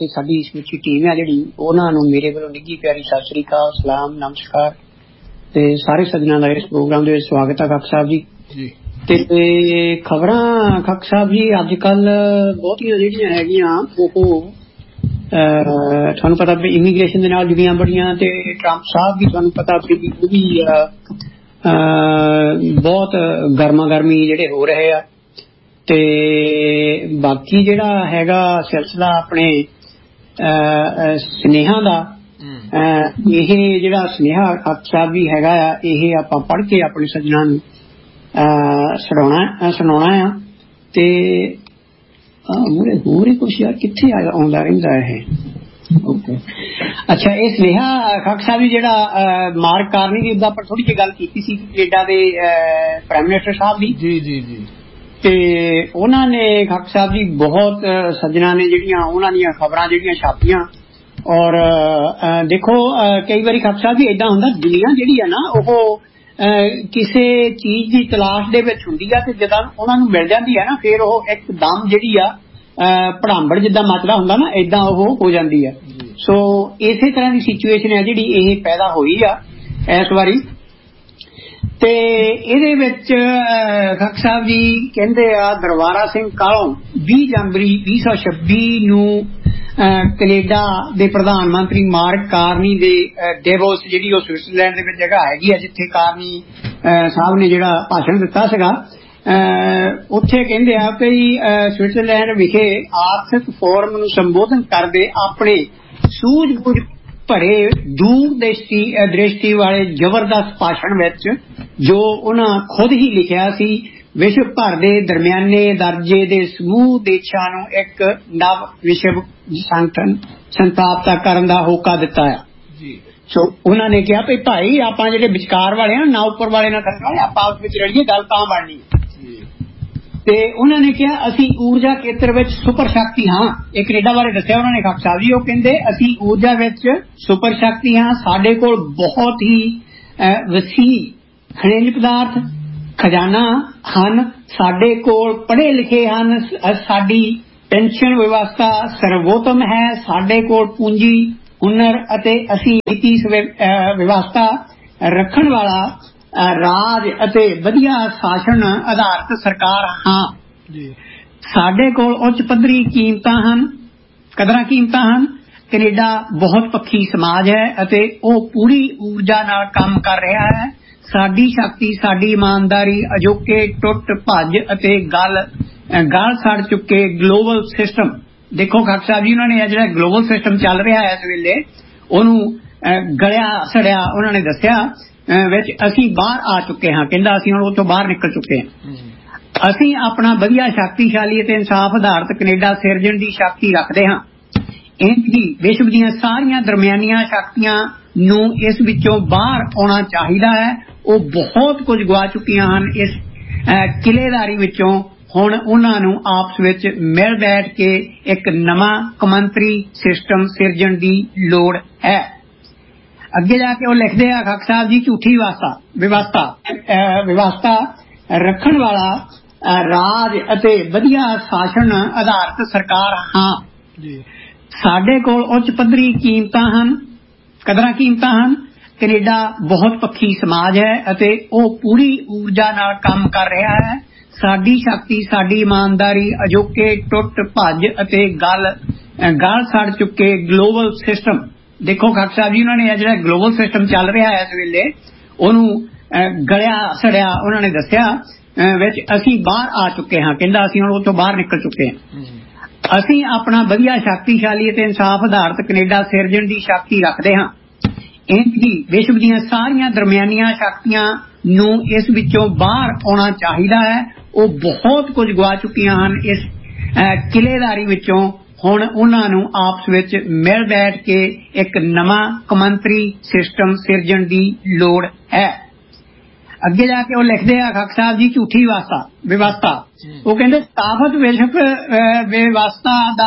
ਤੇ ਸਾਡੀ ਸਮੁੱਚੀ ਟੀਮ ਆ ਜਿਹੜੀ ਉਹਨਾਂ ਨੂੰ ਮੇਰੇ ਵੱਲੋਂ ਨਿੱਘੀ ਪਿਆਰੀ ਸਤਿ ਸ੍ਰੀ ਅਕਾਲ, ਸਲਾਮ, ਨਮਸਕਾਰ ਤੇ ਸਾਰੇ ਸੱਜਣਾਂ ਦਾ ਇਸ ਪ੍ਰੋਗਰਾਮ ਦੇ ਵਿੱਚ ਸਵਾਗਤ ਹੈ ਖੱਕ ਸਾਹਿਬ ਜੀ। ਤੇ ਖਬਰਾਂ ਖੱਕ ਸਾਹਿਬ ਜੀ ਅੱਜ ਕੱਲ ਬਹੁਤੀਆਂ ਜਿਹੜੀਆਂ ਹੈਗੀਆਂ ਉਹ ਤੁਹਾਨੂੰ ਪਤਾ ਵੀ ਇਮੀਗ੍ਰੇਸ਼ਨ ਦੇ ਨਾਲ ਜੁੜੀਆਂ ਬੜੀਆਂ ਤੇ ਟਰੰਪ ਸਾਹਿਬ ਵੀ ਤੁਹਾਨੂੰ ਪਤਾ ਵੀ ਉਹ ਵੀ ਬਹੁਤ ਗਰਮਾ ਗਰਮੀ ਜਿਹੜੇ ਹੋ ਰਹੇ ਆ ਤੇ ਬਾਕੀ ਜਿਹੜਾ ਹੈਗਾ ਸਿਲਸਿਲਾ ਆਪਣੇ ਸੁਨੇਹਾ ਦਾ ਇਹ ਜਿਹੜਾ ਸੁਨੇਹਾ ਖੱਕ ਸਾਹਿਬ ਵੀ ਹੈਗਾ ਆ ਇਹ ਆਪਾਂ ਪੜ੍ਹ ਕੇ ਆਪਣੇ ਸੱਜਣਾਂ ਨੂੰ ਸੁਣਾਉਣਾ ਆ ਤੇ ਮੂਰੇ ਹੋਰ ਹੀ ਕੁਛ ਯਾਰ ਕਿੱਥੇ ਆਉਂਦਾ ਰਹਿੰਦਾ ਇਹ ਓਕੇ ਅੱਛਾ ਇਹ ਸੁਨੇਹਾ ਖੱਕ ਸਾਹਿਬ ਜੀ ਜਿਹੜਾ ਮਾਰਕ ਕਾਰਨੀ ਦੀ ਉਹਦਾ ਆਪਾਂ ਥੋੜੀ ਜਿਹੀ ਗੱਲ ਕੀਤੀ ਸੀ ਕੈਨੇਡਾ ਦੇ ਪ੍ਰਾਈਮ ਮਿਨਿਸਟਰ ਸਾਹਿਬ ਦੀ ਜੀ ਤੇ ਉਹਨਾਂ ਨੇ ਖੱਕ ਸਾਹਿਬ ਜੀ ਬਹੁਤ ਸੱਜਣਾਂ ਨੇ ਜਿਹੜੀਆਂ ਉਹਨਾਂ ਦੀਆਂ ਖਬਰਾਂ ਜਿਹੜੀਆਂ ਛਾਪੀਆਂ ਔਰ ਦੇਖੋ ਕਈ ਵਾਰੀ ਖੱਕ ਸਾਹਿਬ ਜੀ ਏਦਾਂ ਹੁੰਦਾ ਦੁਨੀਆ ਜਿਹੜੀ ਆ ਨਾ ਉਹ ਕਿਸੇ ਚੀਜ਼ ਦੀ ਤਲਾਸ਼ ਦੇ ਵਿੱਚ ਹੁੰਦੀ ਆ ਤੇ ਜਦੋਂ ਉਹਨਾਂ ਨੂੰ ਮਿਲ ਜਾਂਦੀ ਆ ਨਾ ਫਿਰ ਉਹ ਇੱਕਦਮ ਜਿਹੜੀ ਆ ਭੜਾਂਬੜ ਜਿੱਦਾਂ ਮਚਦਾ ਹੁੰਦਾ ਨਾ ਏਦਾਂ ਉਹ ਹੋ ਜਾਂਦੀ ਆ। ਸੋ ਇਸੇ ਤਰ੍ਹਾਂ ਦੀ ਸਿਚੁਏਸ਼ਨ ਹੈ ਜਿਹੜੀ ਇਹ ਪੈਦਾ ਹੋਈ ਆ ਇਸ ਵਾਰੀ ਤੇ ਇਹਦੇ ਵਿੱਚ ਖੱਕ ਸਾਹਿਬ ਜੀ ਕਹਿੰਦੇ ਆ ਦਰਬਾਰਾ ਸਿੰਘ ਕਾਲੋਂ 20 ਜਨਵਰੀ 2026 ਨੂੰ ਕੈਨੇਡਾ ਦੇ ਪ੍ਰਧਾਨ ਮੰਤਰੀ ਮਾਰਕ ਕਾਰਨੀ ਦੇ ਡੇਵੋਸ ਜਿਹੜੀ ਉਹ ਸਵਿਟਜ਼ਰਲੈਂਡ ਦੇ ਵਿੱਚ ਜਗ੍ਹਾ ਹੈਗੀ ਆ ਜਿੱਥੇ ਕਾਰਨੀ ਸਾਹਿਬ ਨੇ ਜਿਹੜਾ ਭਾਸ਼ਣ ਦਿੱਤਾ ਸੀਗਾ ਉੱਥੇ ਕਹਿੰਦੇ ਆ ਕਿ ਸਵਿਟਜ਼ਰਲੈਂਡ ਵਿਖੇ ਆਰਥਿਕ ਫੋਰਮ ਨੂੰ ਸੰਬੋਧਨ ਕਰਦੇ ਆਪਣੇ ਸੂਝ-ਬੂਝ ਭਰੇ ਦੂਰ ਦ੍ਰਿਸ਼ਟੀ ਵਾਲੇ ਜ਼ਬਰਦਸਤ ਭਾਸ਼ਣ ਵਿੱਚ ਜੋ ਉਹਨਾਂ ਖੁਦ ਹੀ ਲਿਖਿਆ ਸੀ ਵਿਸ਼ਵ ਭਰ ਦੇ ਦਰਮਿਆਨੇ ਦਰਜੇ ਦੇ ਸਮੂਹ ਦੇਸ਼ਾਂ ਨੂੰ ਇੱਕ ਨਵ ਵਿਸ਼ਵ ਸੰਗਠਨ ਸਥਾਪਿਤ ਕਰਨ ਦਾ ਹੋਕਾ ਦਿੱਤਾ ਹੈ। ਸੋ ਉਹਨਾਂ ਨੇ ਕਿਹਾ ਵੀ ਭਾਈ ਆਪਾਂ ਜਿਹੜੇ ਵਿਚਕਾਰ ਵਾਲੇ ਆ ਨਾ ਉੱਪਰ ਵਾਲੇ ਨਾਲ ਥੱਲੇ ਵਾਲੇ ਆਪਾਂ ਆਪਸ ਵਿੱਚ ਰਲੀਏ ਗੱਲ ਤਾਂ ਬਣਨੀ ਤੇ ਉਹਨਾਂ ਨੇ ਕਿਹਾ ਅਸੀਂ ਊਰਜਾ ਖੇਤਰ ਵਿੱਚ ਸੁਪਰ ਸ਼ਕਤੀ ਹਾਂ। ਇਹ ਕੈਨੇਡਾ ਬਾਰੇ ਦੱਸਿਆ ਉਹਨਾਂ ਨੇ ਖੱਕ ਸਾਹਿਬ ਜੀ ਉਹ ਕਹਿੰਦੇ ਅਸੀਂ ਊਰਜਾ ਵਿੱਚ ਸੁਪਰ ਸ਼ਕਤੀ ਹਾਂ ਸਾਡੇ ਕੋਲ ਬਹੁਤ ਹੀ ਵਸੀਹ ਖਣਿਜ ਪਦਾਰਥ ਖਜ਼ਾਨਾ ਹਨ ਸਾਡੇ ਕੋਲ ਪੜ੍ਹੇ ਲਿਖੇ ਹਨ ਸਾਡੀ ਪੈਨਸ਼ਨ ਵਿਵਸਥਾ ਸਰਵੋਤਮ ਹੈ ਸਾਡੇ ਕੋਲ ਪੂੰਜੀ ਹੁਨਰ ਅਤੇ ਅਸੀਂ ਨੀਤੀ ਵਿਵਸਥਾ ਰੱਖਣ ਵਾਲਾ ਰਾਜ ਅਤੇ ਵਧੀਆ ਸ਼ਾਸਨ ਆਧਾਰਿਤ ਸਰਕਾਰ ਹਾਂ ਸਾਡੇ ਕੋਲ ਉੱਚ ਪੱਧਰੀ ਕਦਰਾਂ ਕੀਮਤਾਂ ਹਨ ਕੈਨੇਡਾ ਬਹੁਤ ਪੱਖੀ ਸਮਾਜ ਹੈ ਅਤੇ ਉਹ ਪੂਰੀ ਊਰਜਾ ਨਾਲ ਕੰਮ ਕਰ ਰਿਹਾ ਹੈ ਸਾਡੀ ਸ਼ਕਤੀ ਸਾਡੀ ਇਮਾਨਦਾਰੀ ਅਜੋਕੇ ਟੁੱਟ ਭੱਜ ਅਤੇ ਗਲ ਸੜ ਚੁੱਕੇ ਗਲੋਬਲ ਸਿਸਟਮ ਦੇਖੋ ਖੱਕ ਸਾਹਿਬ ਜੀ ਉਹਨਾਂ ਨੇ ਜਿਹੜਾ ਗਲੋਬਲ ਸਿਸਟਮ ਚੱਲ ਰਿਹਾ ਹੈ ਇਸ ਵੇਲੇ ਉਹਨੂੰ ਗਲਿਆ ਸੜਿਆ ਉਹਨਾਂ ਨੇ ਦੱਸਿਆ ਵਿੱਚ ਅਸੀਂ ਬਾਹਰ ਆ ਚੁੱਕੇ ਹਾਂ ਕਹਿੰਦਾ ਅਸੀਂ ਹੁਣ ਉੱਥੋਂ ਬਾਹਰ ਨਿਕਲ ਚੁੱਕੇ ਹਾਂ ਅਸੀਂ ਆਪਣਾ ਵਧੀਆ ਸ਼ਕਤੀਸ਼ਾਲੀ ਅਤੇ ਇਨਸਾਫ ਆਧਾਰਿਤ ਕੈਨੇਡਾ ਸਿਰਜਣ ਦੀ ਸ਼ਕਤੀ ਰੱਖਦੇ ਹਾਂ ਇੰਝ ਹੀ ਵਿਸ਼ਵ ਦੀਆਂ ਸਾਰੀਆਂ ਦਰਮਿਆਨੀਆਂ ਸ਼ਕਤੀਆਂ ਨੂੰ ਇਸ ਵਿੱਚੋਂ ਬਾਹਰ ਆਉਣਾ ਚਾਹੀਦਾ ਹੈ ਉਹ ਬਹੁਤ ਕੁਝ ਗਵਾ ਚੁੱਕੀਆਂ ਹਨ ਇਸ ਕਿਲੇਦਾਰੀ ਵਿੱਚੋਂ ਹੁਣ ਉਹਨਾਂ ਨੂੰ ਆਪਸ ਵਿੱਚ ਮਿਲ ਬੈਠ ਕੇ ਇੱਕ ਨਵਾਂ ਕੌਮਾਂਤਰੀ ਸਿਸਟਮ ਸਿਰਜਣ ਦੀ ਲੋੜ ਹੈ। ਅੱਗੇ ਜਾ ਕੇ ਉਹ ਲਿਖਦੇ ਆ ਖੱਕ ਸਾਹਿਬ ਜੀ ਝੂਠੀ ਵਿਵਸਥਾ ਰੱਖਣ ਵਾਲਾ ਰਾਜ ਅਤੇ ਵਧੀਆ ਸ਼ਾਸਨ ਆਧਾਰਿਤ ਸਰਕਾਰ ਹਾਂ ਸਾਡੇ ਕੋਲ ਉੱਚ ਪੱਧਰੀ ਕਦਰਾਂ ਕੀਮਤਾਂ ਹਨ ਕੈਨੇਡਾ ਬਹੁਤ ਪੱਖੀ ਸਮਾਜ ਹੈ ਅਤੇ ਉਹ ਪੂਰੀ ਊਰਜਾ ਨਾਲ ਕੰਮ ਕਰ ਰਿਹਾ ਹੈ ਸਾਡੀ ਸ਼ਕਤੀ ਸਾਡੀ ਇਮਾਨਦਾਰੀ ਅਜੋਕੇ ਟੁੱਟ ਭੱਜ ਅਤੇ ਗਲ ਸੜ ਚੁੱਕੇ ਗਲੋਬਲ ਸਿਸਟਮ ਦੇਖੋ ਖੱਕ ਸਾਹਿਬ ਜੀ ਉਹਨਾਂ ਨੇ ਜਿਹੜਾ ਗਲੋਬਲ ਸਿਸਟਮ ਚੱਲ ਰਿਹਾ ਹੈ ਇਸ ਵੇਲੇ ਉਹਨੂੰ ਗਲਿਆ ਸੜਿਆ ਉਹਨਾਂ ਨੇ ਦੱਸਿਆ ਵਿੱਚ ਅਸੀਂ ਬਾਹਰ ਆ ਚੁੱਕੇ ਹਾਂ ਕਹਿੰਦਾ ਅਸੀਂ ਹੁਣ ਉੱਥੋਂ ਬਾਹਰ ਨਿਕਲ ਚੁੱਕੇ ਹਾਂ ਅਸੀਂ ਆਪਣਾ ਵਧੀਆ ਸ਼ਕਤੀਸ਼ਾਲੀ ਅਤੇ ਇਨਸਾਫ ਆਧਾਰਿਤ ਕੈਨੇਡਾ ਸਿਰਜਣ ਦੀ ਸ਼ਕਤੀ ਰੱਖਦੇ ਹਾਂ ਇੰਝ ਹੀ ਵਿਸ਼ਵ ਦੀਆਂ ਸਾਰੀਆਂ ਦਰਮਿਆਨੀਆਂ ਸ਼ਕਤੀਆਂ ਨੂੰ ਇਸ ਵਿੱਚੋਂ ਬਾਹਰ ਆਉਣਾ ਚਾਹੀਦਾ ਹੈ ਉਹ ਬਹੁਤ ਕੁਝ ਗਵਾ ਚੁੱਕੀਆਂ ਹਨ ਇਸ ਕਿਲੇਦਾਰੀ ਵਿੱਚੋਂ ਹੁਣ ਉਹਨਾਂ ਨੂੰ ਆਪਸ ਵਿੱਚ ਮਿਲ ਬੈਠ ਕੇ ਇੱਕ ਨਵਾਂ ਕੌਮਾਂਤਰੀ ਸਿਸਟਮ ਸਿਰਜਣ ਦੀ ਲੋੜ ਹੈ। ਅੱਗੇ ਜਾ ਕੇ ਉਹ ਲਿਖਦੇ ਆ ਖੱਕ ਸਾਹਿਬ ਜੀ ਝੂਠੀ ਵਿਵਸਥਾ ਉਹ ਕਹਿੰਦੇ ਸਥਾਪਿਤ ਵਿਸ਼ਵ ਵਿਵਸਥਾ ਦਾ